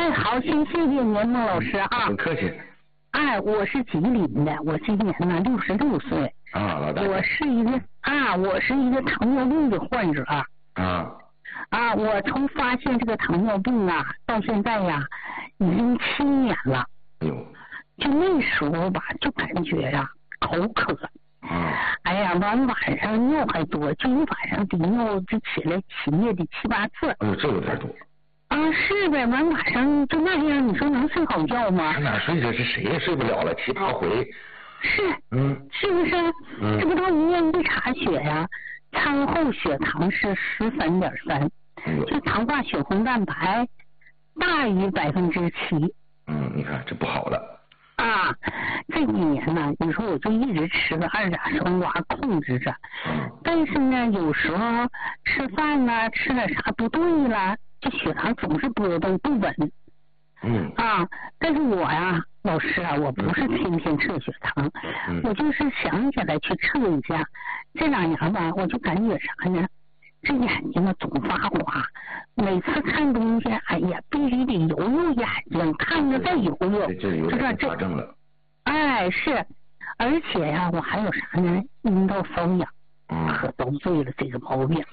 哎，好，先谢谢您，孟老师啊。 很客气。 哎，我是吉林的，我今年呢66岁。 啊，老大。 我是一个糖尿病的患者。我从发现这个糖尿病啊，到现在呀，已经7年了。 哎呦。 就那时候吧，就感觉呀，口渴。哎呀，晚上尿还多，就一晚上得尿就起来起夜的7、8次。 哎呦，这有点多。 是呗，晚上就那样，你说能睡好觉吗？ 哪睡着？是谁也睡不了了，7、8回。 是。是不是？这不到医院一查血呀，餐后血糖是13.3，就糖化血红蛋白大于7%。 你看这不好了。 这几年呢，你说我就一直吃个2甲双胍控制着，但是呢，有时候吃饭呢，吃点啥不对了，这血糖总是波动不稳。但是我呀，老师啊，我不是天天测血糖，我就是想起来去测一下。这2年吧，我就感觉啥呢？这眼睛啊总发花，每次看东西，哎呀，必须得揉眼睛，看着再揉揉， 这有点发症了。 是，而且呀，我还有啥呢？阴道瘙痒，可遭罪了这个毛病。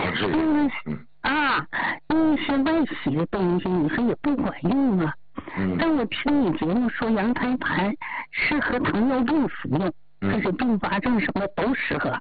因为是外洗的东西，你说也不管用啊。但我听你节目说羊胎盘适合糖尿病服用，可是并发症什么都适合。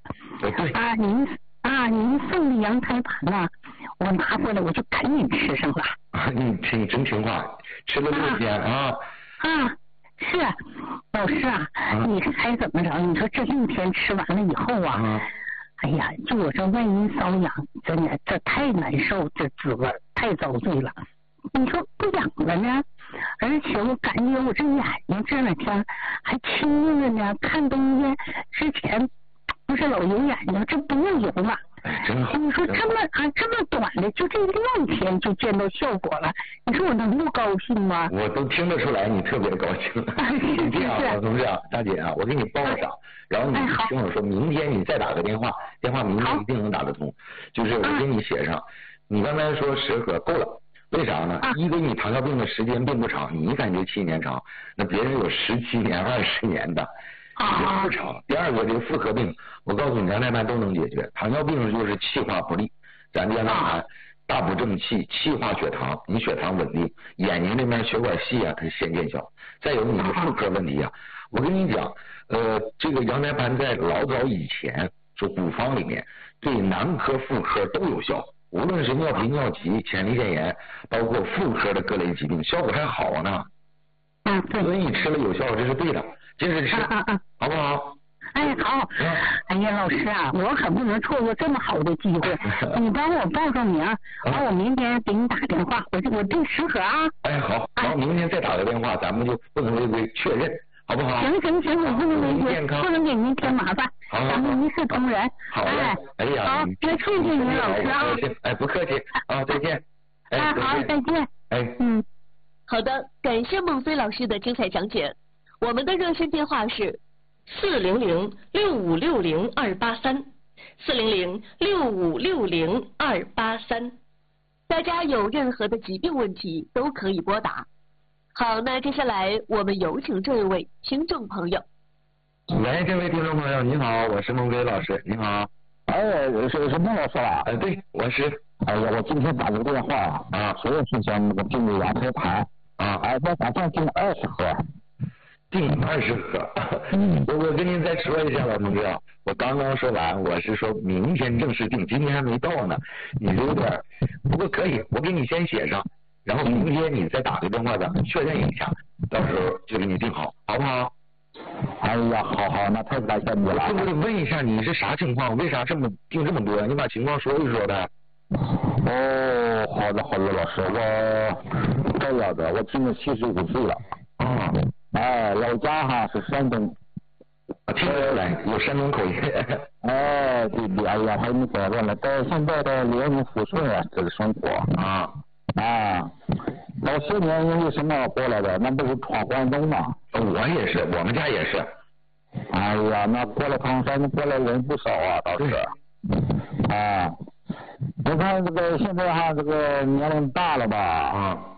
您送的羊胎盘呐，我拿回来我就赶紧吃上了。 你真听话，吃了6天是，老师你猜怎么着？你说这6天吃完了以后哎呀，就我这外阴瘙痒，真的这太难受，这滋味太遭罪了。你说不痒了呢？而且我感觉我这眼睛这2天还清净了呢，看东西之前不是老揉眼睛，这不用揉了。 真好。 你说这么短的，就这6天就见到效果了，你说我能不高兴吗？ 我都听得出来你特别高兴。你这样，老同志大姐我给你报上，然后你听我说，明天你再打个电话明天一定能打得通。就是我给你写上，你刚才说10盒够了。为啥呢？一个你糖尿病的时间并不长，你感觉7年长，那别人有17年、20年的。也不长。第二个，这个妇科病，我告诉你，羊胎盘都能解决。糖尿病就是气化不利，咱羊胎盘大补正气，气化血糖，你血糖稳定，眼睛这边血管细它先见效。再有你的妇科问题我跟你讲，这个羊胎盘在老早以前，就古方里面对男科、妇科都有效，无论是尿频、尿急、前列腺炎，包括妇科的各类疾病，效果还好呢。所以你吃了有效，这是对的。接着吃，好不好？ 好。哎呀，老师我可不能错过这么好的机会，你帮我报上名，我明天给你打电话，我订10盒好，明天再打个电话，咱们就不能违规确认，好不好？ 行，我不能违规，不能给您添麻烦，咱们一视同仁。 好嘞，哎呀， 好，那谢谢您老师不客气，再见。 好，再见。 好的，感谢孟飞老师的精彩讲解。我们的热线电话是400-6560-283，400-6560-283。大家有任何的疾病问题都可以拨打。好，那接下来我们有请这位听众朋友。 喂，这位听众朋友，你好，我是孟飞老师，你好。 是孟老师对，我是。 我今天打个电话主要是想订个羊胎盘我打算订20盒。 订20盒。我跟您再说一下老同志我刚刚说完，我是说明天正式订，今天还没到呢，你有点，不过可以，我给你先写上，然后明天你再打个电话，咱们确认一下，到时候就给你订好，好不好？ 哎呀，好，那太感谢你了。 我得问一下你是啥情况？为啥订这么多？你把情况说一说呗。 好的，老师，我这样的，我今年75岁了。老家是山东。 听得出来有山东口音。 对，哎呀，还没改变了，到现在的辽宁抚顺这个生活到10年因为什么过来的？那不是闯关东吗？ 我也是，我们家也是。 哎呀，那过来唐山过来人不少倒是。你看这个现在这个年龄大了吧